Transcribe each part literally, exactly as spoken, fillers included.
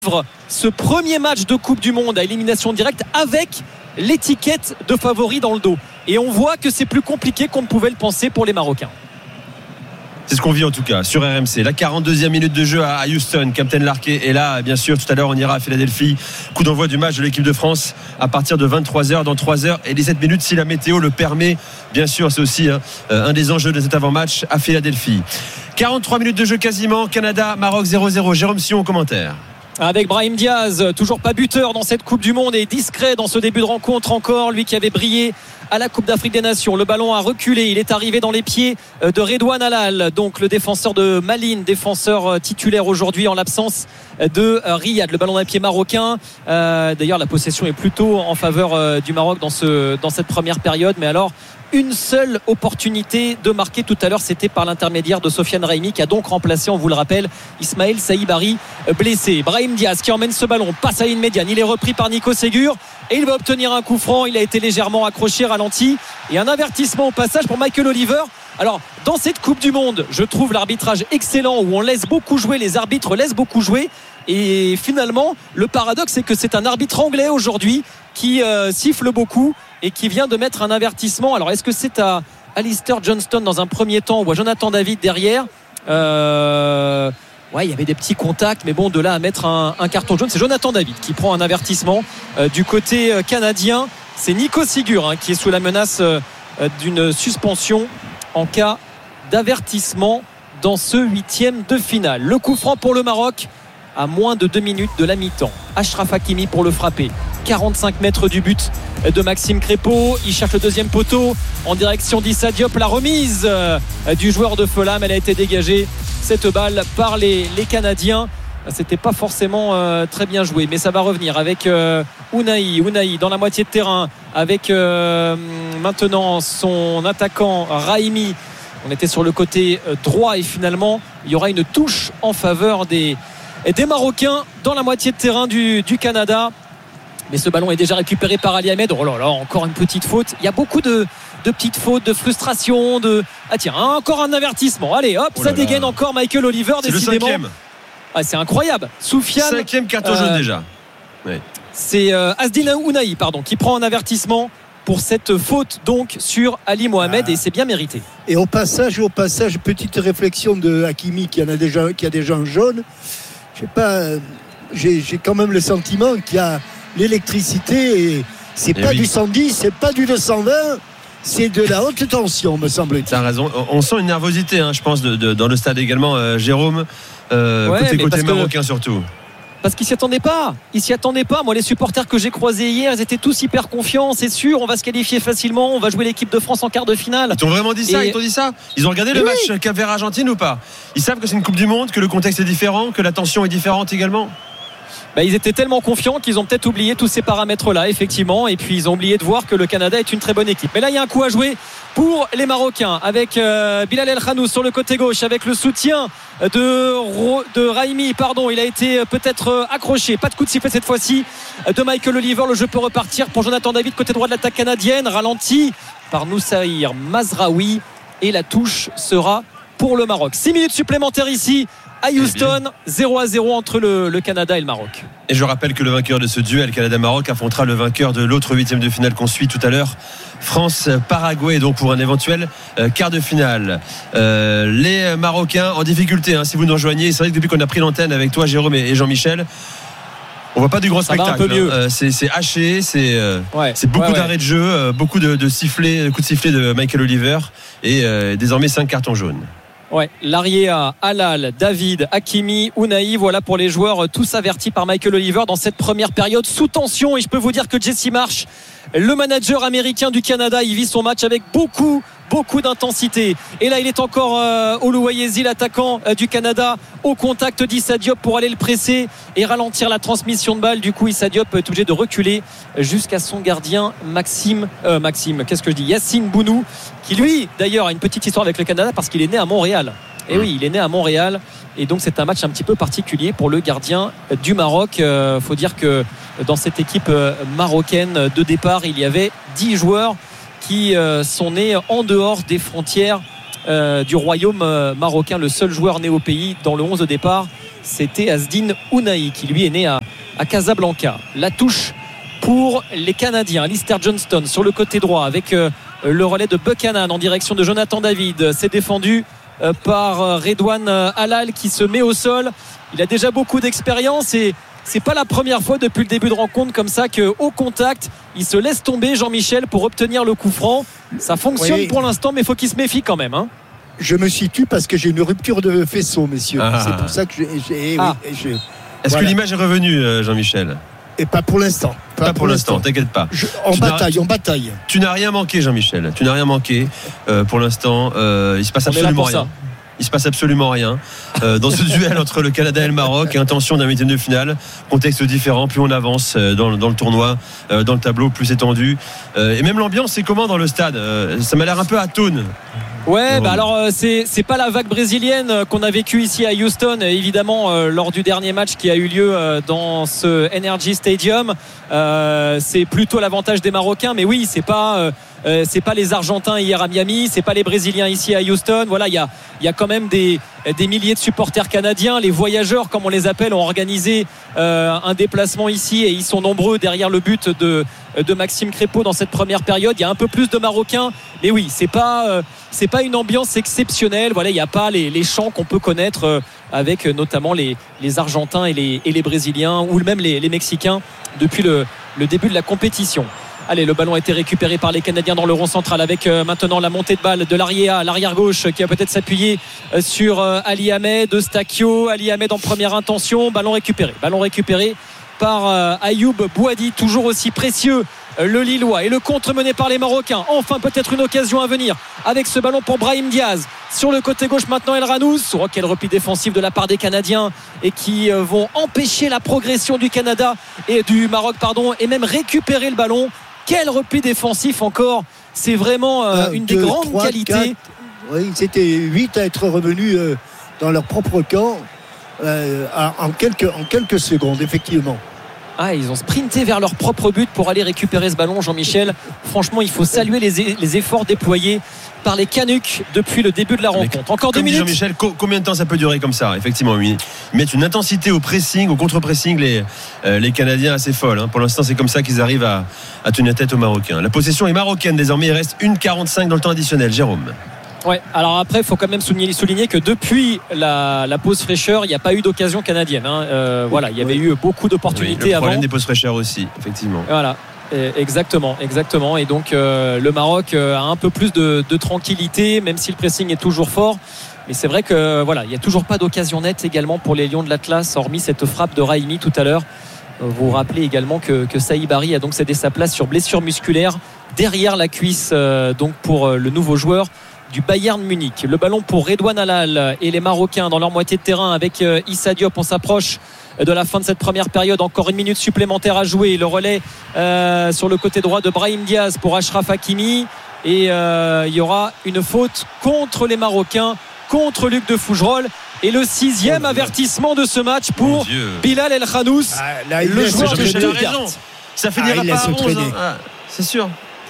Ce premier match de Coupe du Monde à élimination directe avec l'étiquette de favori dans le dos. Et on voit que c'est plus compliqué qu'on ne pouvait le penser pour les Marocains. C'est ce qu'on vit en tout cas sur R M C. La quarante-deuxième minute de jeu à Houston. Captain Larquet est là. Bien sûr, tout à l'heure, on ira à Philadelphie. Coup d'envoi du match de l'équipe de France à partir de vingt-trois heures, dans trois heures et dix-sept minutes si la météo le permet. Bien sûr, c'est aussi hein, un des enjeux de cet avant-match à Philadelphie. quarante-trois minutes de jeu quasiment. Canada, Maroc zéro zéro. Jérôme Sion au commentaire. Avec Brahim Diaz, toujours pas buteur dans cette Coupe du Monde et discret dans ce début de rencontre encore, lui qui avait brillé à la Coupe d'Afrique des Nations. Le ballon a reculé, il est arrivé dans les pieds de Redouane Allal, donc le défenseur de Malines, défenseur titulaire aujourd'hui en l'absence de Riyad. Le ballon d'un pied marocain, euh, d'ailleurs la possession est plutôt en faveur du Maroc dans, ce, dans cette première période, mais alors une seule opportunité de marquer tout à l'heure, c'était par l'intermédiaire de Sofiane Raimi qui a donc remplacé, on vous le rappelle, Ismaël Saïbari blessé. Brahim Diaz qui emmène ce ballon, passe à une médiane, il est repris par Nico Ségur et il va obtenir un coup franc. Il a été légèrement accroché, ralenti et un avertissement au passage pour Michael Oliver. Alors dans cette Coupe du Monde, je trouve l'arbitrage excellent où on laisse beaucoup jouer, les arbitres laissent beaucoup jouer. Et finalement, le paradoxe, c'est que c'est un arbitre anglais aujourd'hui qui euh, siffle beaucoup et qui vient de mettre un avertissement. Alors, est-ce que c'est à Alistair Johnston dans un premier temps ou à Jonathan David derrière euh, Ouais, il y avait des petits contacts, mais bon, de là à mettre un, un carton jaune, c'est Jonathan David qui prend un avertissement. Euh, du côté euh, canadien, c'est Nico Ségur hein, qui est sous la menace euh, d'une suspension en cas d'avertissement dans ce huitième de finale. Le coup franc pour le Maroc à moins de deux minutes de la mi-temps. Achraf Hakimi pour le frapper. quarante-cinq mètres du but de Maxime Crépeau. Il cherche le deuxième poteau en direction d'Issa Diop. La remise du joueur de Fulham, elle a été dégagée, cette balle, par les, les Canadiens. C'était pas forcément euh, très bien joué, mais ça va revenir avec euh, Ounahi. Ounahi dans la moitié de terrain avec euh, maintenant son attaquant Raimi. On était sur le côté droit et finalement il y aura une touche en faveur des Et des Marocains dans la moitié de terrain du, du Canada. Mais ce ballon est déjà récupéré par Ali Ahmed. Oh là là, encore une petite faute. Il y a beaucoup de, de petites fautes, de frustration, de... Ah tiens, encore un avertissement. Allez, hop, oh ça dégaine là. Encore Michael Oliver, c'est décidément. Le cinquième. Ah, c'est incroyable. Soufiane. Cinquième carton jaune euh, déjà. Oui. C'est euh, Asdin Ounahi, pardon, qui prend un avertissement pour cette faute donc sur Ali Mohamed ah. Et c'est bien mérité. Et au passage, au passage, petite réflexion de Hakimi qui en a déjà, qui a déjà un jaune. Je sais pas, j'ai, j'ai quand même le sentiment qu'il y a l'électricité et c'est et pas oui. du cent dix, c'est pas du deux cent vingt, c'est de la haute tension, me semble-t-il. Tu as raison, on sent une nervosité, hein, je pense, de, de, dans le stade également, euh, Jérôme, euh, ouais, côté, côté marocain que... surtout. Parce qu'ils s'y attendaient pas. Ils s'y attendaient pas. Moi, les supporters que j'ai croisés hier, ils étaient tous hyper confiants. C'est sûr, on va se qualifier facilement. On va jouer l'équipe de France en quart de finale. Ils t'ont vraiment dit ça. Et... Ils t'ont dit ça. Ils ont regardé le oui. match Cap-Vert-Argentine ou pas? Ils savent que c'est une Coupe du Monde, que le contexte est différent, que la tension est différente également. Bah, ils étaient tellement confiants qu'ils ont peut-être oublié tous ces paramètres-là, effectivement. Et puis ils ont oublié de voir que le Canada est une très bonne équipe. Mais là, il y a un coup à jouer pour les Marocains avec euh, Bilal El Khanous sur le côté gauche, avec le soutien de, de Raimi. Pardon, il a été peut-être accroché. Pas de coup de sifflet cette fois-ci de Michael Oliver. Le jeu peut repartir pour Jonathan David, côté droit de l'attaque canadienne, ralenti par Noussaïr Mazraoui. Et la touche sera pour le Maroc. six minutes supplémentaires ici à Houston, zéro à zéro entre le, le Canada et le Maroc. Et je rappelle que le vainqueur de ce duel Canada-Maroc affrontera le vainqueur de l'autre huitième de finale qu'on suit tout à l'heure, France-Paraguay, donc pour un éventuel euh, quart de finale. Euh, les Marocains en difficulté, hein, si vous nous rejoignez. C'est vrai que depuis qu'on a pris l'antenne avec toi, Jérôme et Jean-Michel, on voit pas du gros ça spectacle. Va un peu mieux. Hein. Euh, c'est, c'est haché, c'est, euh, ouais, c'est beaucoup ouais, d'arrêts ouais. de jeu, euh, beaucoup de, de sifflets, de coups de sifflet de Michael Oliver et euh, désormais cinq cartons jaunes. Ouais, Laria, Allal, David, Hakimi, Ounahi, voilà pour les joueurs tous avertis par Michael Oliver dans cette première période sous tension. Et je peux vous dire que Jesse Marsh, le manager américain du Canada, il vit son match avec beaucoup beaucoup d'intensité. Et là il est encore euh, Oluwayezi, l'attaquant euh, du Canada, au contact d'Issa Diop pour aller le presser et ralentir la transmission de balle. Du coup Issa Diop est obligé de reculer jusqu'à son gardien Maxime euh, Maxime, qu'est-ce que je dis Yacine Bounou, qui lui d'ailleurs a une petite histoire avec le Canada parce qu'il est né à Montréal. Et oui, il est né à Montréal et donc c'est un match un petit peu particulier pour le gardien du Maroc. Il euh, faut dire que dans cette équipe euh, marocaine de départ, il y avait dix joueurs qui euh, sont nés en dehors des frontières euh, du royaume euh, marocain. Le seul joueur né au pays dans le onze de départ, c'était Asdine Ounahi, qui lui est né à, à Casablanca. La touche pour les Canadiens. Alistair Johnston sur le côté droit avec euh, le relais de Buchanan en direction de Jonathan David. C'est défendu euh, par euh, Redouane Halal qui se met au sol. Il a déjà beaucoup d'expérience et c'est pas la première fois depuis le début de rencontre comme ça qu'au contact il se laisse tomber, Jean-Michel, pour obtenir le coup franc. Ça fonctionne oui. pour l'instant, mais il faut qu'il se méfie quand même, hein. Je me situe parce que j'ai une rupture de faisceau, messieurs. Ah. C'est pour ça que j'ai, j'ai, ah. oui, je, est-ce voilà. que l'image est revenue, Jean-Michel? Et pas pour l'instant. Pas, pas pour, pour l'instant, l'instant, t'inquiète pas. Je, en tu bataille, en bataille. Tu n'as rien manqué, Jean-Michel. Tu n'as rien manqué euh, pour l'instant. Euh, il se passe On absolument rien. Ça. Il se passe absolument rien euh, dans ce duel entre le Canada et le Maroc. Intention d'un huitième de finale, contexte différent. Plus on avance dans, dans le tournoi, euh, dans le tableau, plus c'est tendu. Euh, et même l'ambiance, c'est comment dans le stade? euh, Ça m'a l'air un peu atone. Ouais, bah alors euh, c'est c'est pas la vague brésilienne euh, qu'on a vécue ici à Houston, euh, évidemment euh, lors du dernier match qui a eu lieu euh, dans ce Energy Stadium. Euh, c'est plutôt l'avantage des Marocains, mais oui, c'est pas euh, euh, c'est pas les Argentins hier à Miami, c'est pas les Brésiliens ici à Houston. Voilà, il y a il y a quand même des des milliers de supporters canadiens. Les voyageurs, comme on les appelle, ont organisé euh, un déplacement ici et ils sont nombreux derrière le but de de Maxime Crépeau dans cette première période. Il y a un peu plus de Marocains, mais oui, c'est pas euh, c'est pas une ambiance exceptionnelle. Voilà, il n'y a pas les, les chants qu'on peut connaître euh, avec euh, notamment les, les Argentins et les, et les Brésiliens ou même les, les Mexicains depuis le, le début de la compétition. Allez, le ballon a été récupéré par les Canadiens dans le rond central avec euh, maintenant la montée de balle de l'Ariea, l'arrière gauche qui va peut-être s'appuyer euh, sur euh, Ali Ahmed, Eustáquio. Ali Ahmed en première intention, ballon récupéré, ballon récupéré par euh, Ayoub Bouhaddi, toujours aussi précieux, euh, le Lillois, et le contre mené par les Marocains. Enfin peut-être une occasion à venir avec ce ballon pour Brahim Diaz sur le côté gauche maintenant. El Ranous, oh, quel repli défensif de la part des Canadiens et qui euh, vont empêcher la progression du Canada et du Maroc pardon et même récupérer le ballon. Quel repli défensif encore, c'est vraiment euh, un, une deux, des grandes trois, qualités quatre. Oui, c'était huit à être revenus euh, dans leur propre camp euh, en, quelques, en quelques secondes, effectivement. Ah, ils ont sprinté vers leur propre but pour aller récupérer ce ballon, Jean-Michel. Franchement, il faut saluer les, les efforts déployés par les Canucks depuis le début de la rencontre. Mais encore deux minutes. Jean-Michel, co- combien de temps ça peut durer comme ça? Effectivement, ils mettent une intensité au pressing, au contre-pressing, les, euh, les Canadiens assez folles. Hein. Pour l'instant, c'est comme ça qu'ils arrivent à, à tenir tête aux Marocains. La possession est marocaine désormais. Il reste une quarante-cinq dans le temps additionnel. Jérôme. Ouais, alors après, il faut quand même souligner, souligner que depuis la, la pause fraîcheur, il n'y a pas eu d'occasion canadienne. Hein. Euh, voilà, il y avait oui. eu beaucoup d'opportunités oui, le avant. Le problème des pauses fraîcheurs aussi, effectivement. Voilà. Exactement, exactement. Et donc euh, le Maroc euh, a un peu plus de, de tranquillité, même si le pressing est toujours fort. Mais c'est vrai que voilà, il n'y a toujours pas d'occasion nette également pour les Lions de l'Atlas, hormis cette frappe de Raimi tout à l'heure. Vous vous rappelez également que, que Saïd Barry a donc cédé sa place sur blessure musculaire derrière la cuisse, euh, donc pour euh, le nouveau joueur du Bayern Munich. Le ballon pour Redouane Halal et les Marocains dans leur moitié de terrain avec euh, Issa Diop. On s'approche de la fin de cette première période, encore une minute supplémentaire à jouer. Le relais euh, sur le côté droit de Brahim Diaz pour Achraf Hakimi et euh, il y aura une faute contre les Marocains, contre Luc de Fougerolles, et le sixième oh avertissement de ce match pour Bilal El Ranous, ah, le joueur de Stuttgart. Ça finira ah, pas à onze, hein. ah, c'est sûr.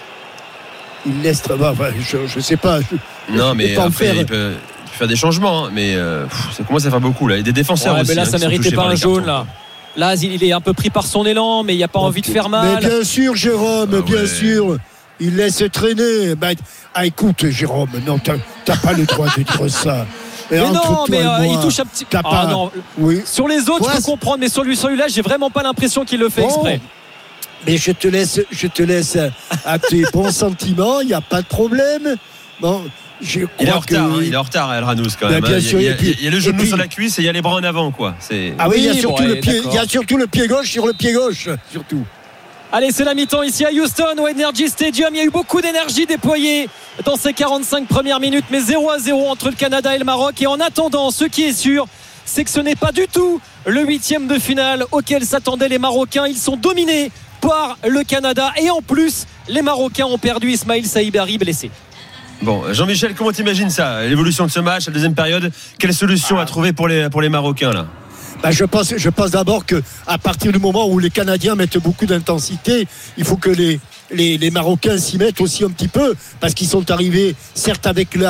Il laisse bah, bah, je, je sais pas je, non je mais pas après il peut faire des changements, hein, mais euh, pff, ça commence à faire beaucoup là. Il y a des défenseurs ouais, aussi. Mais là, hein, ça méritait pas un jaune là. Là, il est un peu pris par son élan, mais il n'y a pas okay. envie de faire mal. Mais bien sûr, Jérôme, ah, bien ouais. sûr, il laisse traîner. Bah, ah, écoute, Jérôme, non, t'as, t'as pas le droit de dire ça. Et mais non, mais euh, il touche un petit. Ah, pas... non. Oui. Sur les autres, ouais. je peux comprendre, mais sur lui, celui-là, j'ai vraiment pas l'impression qu'il le fait bon. exprès. Mais je te laisse, je te laisse à tes bons sentiments. Il n'y a pas de problème. Bon. Je il est en retard, que... hein, il est en retard, El Ranous quand même. Bien sûr, il, y a, puis, il y a le genou puis... sur la cuisse et il y a les bras en avant, quoi. C'est... Ah oui, il y a oui, surtout bon, le allez, pied, il y a surtout le pied gauche sur le pied gauche, surtout. Allez, c'est la mi-temps ici à Houston au Energy Stadium. Il y a eu beaucoup d'énergie déployée dans ces quarante-cinq premières minutes, mais zéro à zéro entre le Canada et le Maroc. Et en attendant, ce qui est sûr, c'est que ce n'est pas du tout le huitième de finale auquel s'attendaient les Marocains. Ils sont dominés par le Canada et en plus, les Marocains ont perdu Ismaïl Saïbari blessé. Bon, Jean-Michel, comment t'imagines ça, l'évolution de ce match, la deuxième période? Quelle solution ah. à trouver pour les, pour les Marocains là? Bah je pense, je pense d'abord qu'à partir du moment où les Canadiens mettent beaucoup d'intensité, il faut que les, les, les Marocains s'y mettent aussi un petit peu, parce qu'ils sont arrivés, certes avec la,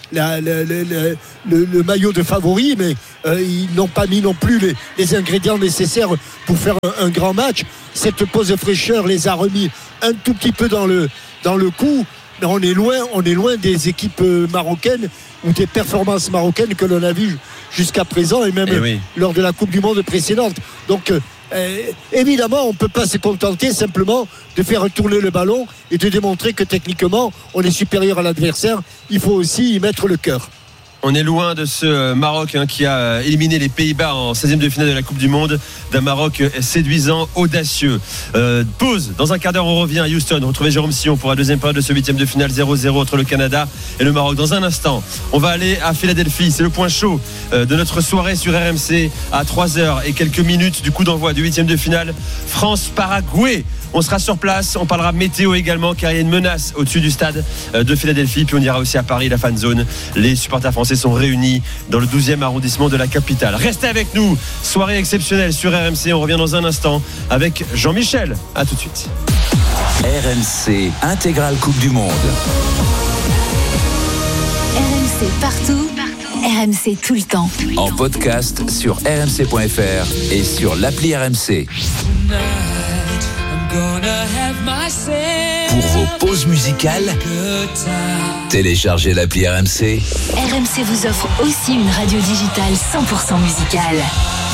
la, la, la, la, le, le maillot de favori, mais euh, ils n'ont pas mis non plus les, les ingrédients nécessaires pour faire un, un grand match. Cette pause fraîcheur les a remis un tout petit peu dans le, dans le coup, mais on est loin, on est loin des équipes marocaines ou des performances marocaines que l'on a vues jusqu'à présent et même et oui. lors de la Coupe du Monde précédente. Donc euh, évidemment on ne peut pas se contenter simplement de faire tourner le ballon et de démontrer que techniquement on est supérieur à l'adversaire. Il faut aussi y mettre le cœur. On est loin de ce Maroc hein, qui a éliminé les Pays-Bas en seizième de finale de la Coupe du Monde, d'un Maroc séduisant, audacieux. Euh, pause, dans un quart d'heure on revient à Houston, retrouver Jérôme Sillon pour la deuxième période de ce huitième de finale, zéro zéro entre le Canada et le Maroc. Dans un instant, on va aller à Philadelphie, c'est le point chaud de notre soirée sur R M C à trois heures et quelques minutes du coup d'envoi du huitième de finale, France-Paraguay. On sera sur place, on parlera météo également car il y a une menace au-dessus du stade de Philadelphie. Puis on ira aussi à Paris, la fan zone. Les supporters français sont réunis dans le douzième arrondissement de la capitale. Restez avec nous, soirée exceptionnelle sur R M C. On revient dans un instant avec Jean-Michel. A tout de suite. R M C intégrale Coupe du Monde. R M C partout, R M C tout le temps. En podcast sur r m c point f r et sur l'appli R M C. Pour vos pauses musicales, téléchargez l'appli R M C. R M C vous offre aussi une radio digitale cent pour cent musicale.